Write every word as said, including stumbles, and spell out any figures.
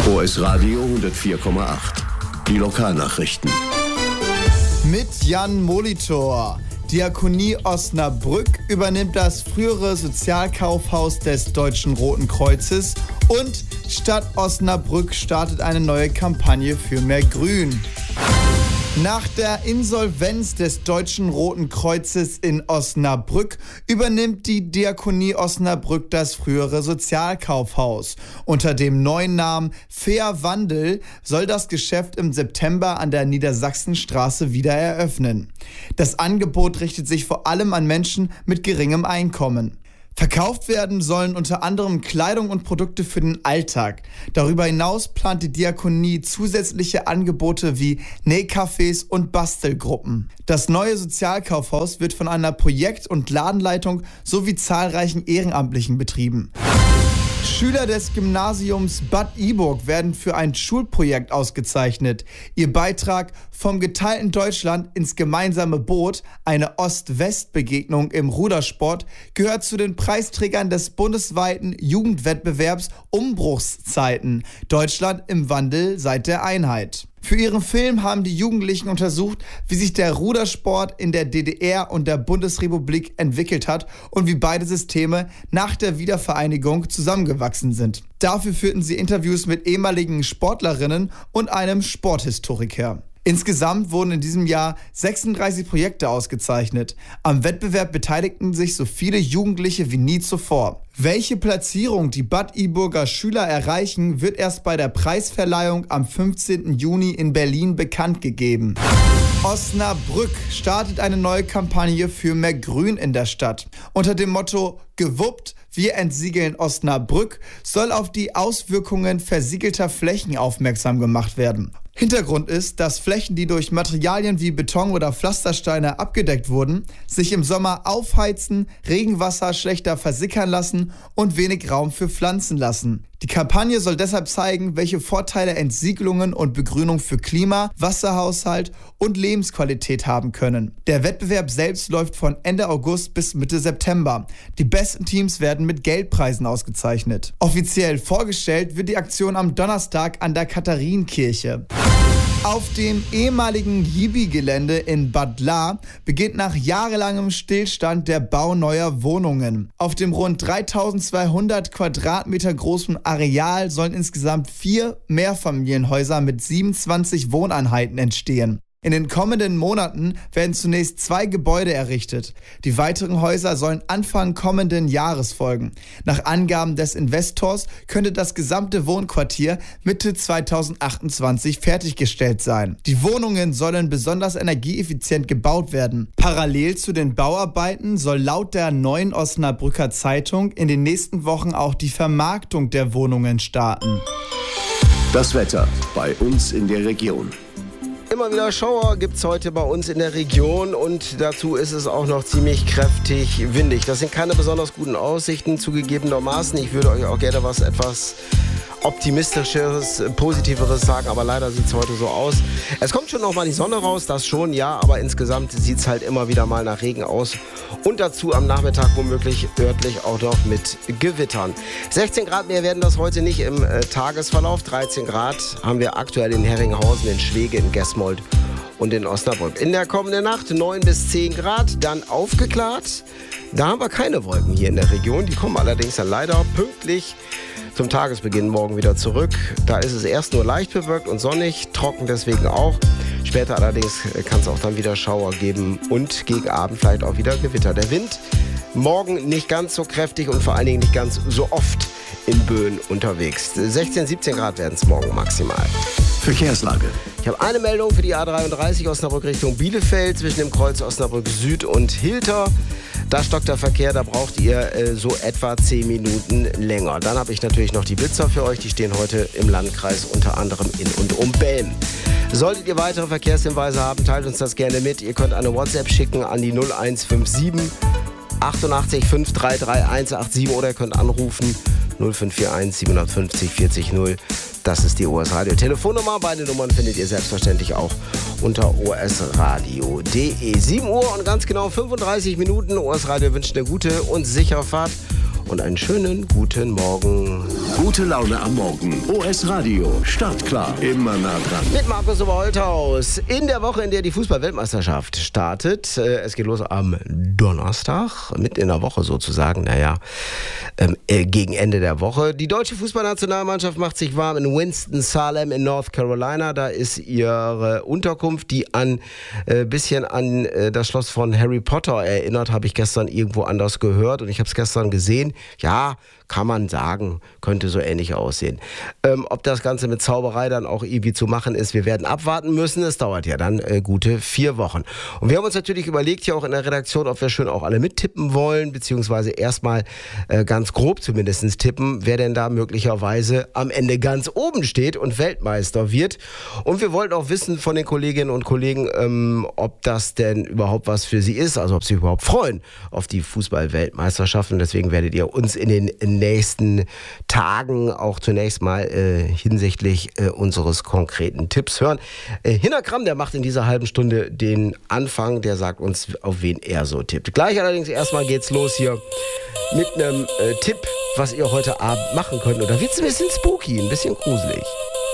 O S Radio hundertvier Komma acht. Die Lokalnachrichten. Mit Jan Molitor. Diakonie Osnabrück übernimmt das frühere Sozialkaufhaus des Deutschen Roten Kreuzes und Stadt Osnabrück startet eine neue Kampagne für mehr Grün. Nach der Insolvenz des Deutschen Roten Kreuzes in Osnabrück übernimmt die Diakonie Osnabrück das frühere Sozialkaufhaus. Unter dem neuen Namen Fair Wandel soll das Geschäft im September an der Niedersachsenstraße wieder eröffnen. Das Angebot richtet sich vor allem an Menschen mit geringem Einkommen. Verkauft werden sollen unter anderem Kleidung und Produkte für den Alltag. Darüber hinaus plant die Diakonie zusätzliche Angebote wie Nähcafés und Bastelgruppen. Das neue Sozialkaufhaus wird von einer Projekt- und Ladenleitung sowie zahlreichen Ehrenamtlichen betrieben. Schüler des Gymnasiums Bad Iburg werden für ein Schulprojekt ausgezeichnet. Ihr Beitrag vom geteilten Deutschland ins gemeinsame Boot, eine Ost-West-Begegnung im Rudersport, gehört zu den Preisträgern des bundesweiten Jugendwettbewerbs Umbruchszeiten. Deutschland im Wandel seit der Einheit. Für ihren Film haben die Jugendlichen untersucht, wie sich der Rudersport in der D D R und der Bundesrepublik entwickelt hat und wie beide Systeme nach der Wiedervereinigung zusammengewachsen sind. Dafür führten sie Interviews mit ehemaligen Sportlerinnen und einem Sporthistoriker. Insgesamt wurden in diesem Jahr sechsunddreißig Projekte ausgezeichnet. Am Wettbewerb beteiligten sich so viele Jugendliche wie nie zuvor. Welche Platzierung die Bad Iburger Schüler erreichen, wird erst bei der Preisverleihung am fünfzehnten Juni in Berlin bekannt gegeben. Osnabrück startet eine neue Kampagne für mehr Grün in der Stadt. Unter dem Motto „Gewuppt, wir entsiegeln Osnabrück“ soll auf die Auswirkungen versiegelter Flächen aufmerksam gemacht werden. Hintergrund ist, dass Flächen, die durch Materialien wie Beton oder Pflastersteine abgedeckt wurden, sich im Sommer aufheizen, Regenwasser schlechter versickern lassen und wenig Raum für Pflanzen lassen. Die Kampagne soll deshalb zeigen, welche Vorteile Entsiegelungen und Begrünung für Klima, Wasserhaushalt und Lebensqualität haben können. Der Wettbewerb selbst läuft von Ende August bis Mitte September. Die besten Teams werden mit Geldpreisen ausgezeichnet. Offiziell vorgestellt wird die Aktion am Donnerstag an der Katharinenkirche. Auf dem ehemaligen Jibi-Gelände in Bad Lahr beginnt nach jahrelangem Stillstand der Bau neuer Wohnungen. Auf dem rund dreitausendzweihundert Quadratmeter großen Areal sollen insgesamt vier Mehrfamilienhäuser mit siebenundzwanzig Wohneinheiten entstehen. In den kommenden Monaten werden zunächst zwei Gebäude errichtet. Die weiteren Häuser sollen Anfang kommenden Jahres folgen. Nach Angaben des Investors könnte das gesamte Wohnquartier Mitte zweitausendachtundzwanzig fertiggestellt sein. Die Wohnungen sollen besonders energieeffizient gebaut werden. Parallel zu den Bauarbeiten soll laut der Neuen Osnabrücker Zeitung in den nächsten Wochen auch die Vermarktung der Wohnungen starten. Das Wetter bei uns in der Region. Immer wieder Schauer gibt es heute bei uns in der Region und dazu ist es auch noch ziemlich kräftig windig. Das sind keine besonders guten Aussichten zugegebenermaßen. Ich würde euch auch gerne was etwas Optimistischeres, Positiveres sagen, aber leider sieht es heute so aus. Es kommt schon noch mal die Sonne raus, das schon, ja, aber insgesamt sieht es halt immer wieder mal nach Regen aus und dazu am Nachmittag womöglich örtlich auch noch mit Gewittern. sechzehn Grad mehr werden das heute nicht im äh, Tagesverlauf. dreizehn Grad haben wir aktuell in Herringhausen, in Schwege, in Gesmold und in Osnabrück. In der kommenden Nacht neun bis zehn Grad, dann aufgeklärt. Da haben wir keine Wolken hier in der Region, die kommen allerdings dann leider pünktlich zum Tagesbeginn morgen wieder zurück. Da ist es erst nur leicht bewölkt und sonnig, trocken deswegen auch. Später allerdings kann es auch dann wieder Schauer geben und gegen Abend vielleicht auch wieder Gewitter. Der Wind morgen nicht ganz so kräftig und vor allen Dingen nicht ganz so oft in Böen unterwegs. sechzehn, siebzehn Grad werden es morgen maximal. Verkehrslage. Ich habe eine Meldung für die A dreiunddreißig Osnabrück Richtung Bielefeld zwischen dem Kreuz Osnabrück Süd und Hilter. Da stockt der Verkehr, da braucht ihr äh, so etwa zehn Minuten länger. Dann habe ich natürlich noch die Blitzer für euch, die stehen heute im Landkreis unter anderem in und um Belm. Solltet ihr weitere Verkehrshinweise haben, teilt uns das gerne mit. Ihr könnt eine WhatsApp schicken an die null eins fünf sieben achtundachtzig fünf drei drei eins acht sieben oder ihr könnt anrufen null fünf vier eins siebenhundertfünfzig vierzig null. Das ist die O S Radio Telefonnummer. Beide Nummern findet ihr selbstverständlich auch unter o s radio punkt d e. sieben Uhr und ganz genau fünfunddreißig Minuten. O S Radio wünscht eine gute und sichere Fahrt und einen schönen guten Morgen. Gute Laune am Morgen. O S Radio. Startklar. Immer nah dran. Mit Markus Oberholthaus. In der Woche, in der die Fußball-Weltmeisterschaft startet. Es geht los am Donnerstag. Mitten in der Woche sozusagen. Naja, ähm, äh, gegen Ende der Woche. Die deutsche Fußballnationalmannschaft macht sich warm in Winston-Salem in North Carolina. Da ist ihre Unterkunft, die ein äh, bisschen an äh, das Schloss von Harry Potter erinnert, habe ich gestern irgendwo anders gehört. Und ich habe es gestern gesehen. Ja, kann man sagen, könnte so ähnlich aussehen. Ähm, ob das Ganze mit Zauberei dann auch irgendwie zu machen ist, wir werden abwarten müssen. Es dauert ja dann äh, gute vier Wochen. Und wir haben uns natürlich überlegt, hier auch in der Redaktion, ob wir schön auch alle mittippen wollen, beziehungsweise erstmal äh, ganz grob zumindest tippen, wer denn da möglicherweise am Ende ganz oben steht und Weltmeister wird. Und wir wollten auch wissen von den Kolleginnen und Kollegen, ähm, ob das denn überhaupt was für sie ist, also ob sie überhaupt freuen auf die Fußball-Weltmeisterschaft. Und deswegen werdet ihr uns in den in nächsten Tagen auch zunächst mal äh, hinsichtlich äh, unseres konkreten Tipps hören. Äh, Hinnerkram, der macht in dieser halben Stunde den Anfang, der sagt uns, auf wen er so tippt. Gleich allerdings erstmal geht's los hier mit einem äh, Tipp, was ihr heute Abend machen könnt. Und da wird's ein bisschen spooky, ein bisschen gruselig.